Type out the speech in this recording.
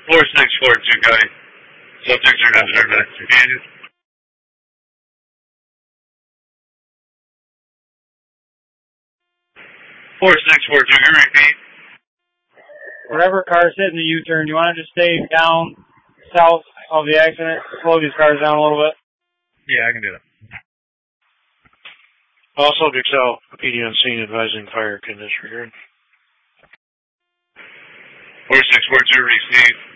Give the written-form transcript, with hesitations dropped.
4642 Cody. Subjects are not served as companions. Four six four two. Can you repeat? Whatever car's hitting the U-turn, you want to just stay down south of the accident, slow these cars down a little bit? Yeah, I can do that. All subjects out. PD on scene advising fire can disregard. 4642 received.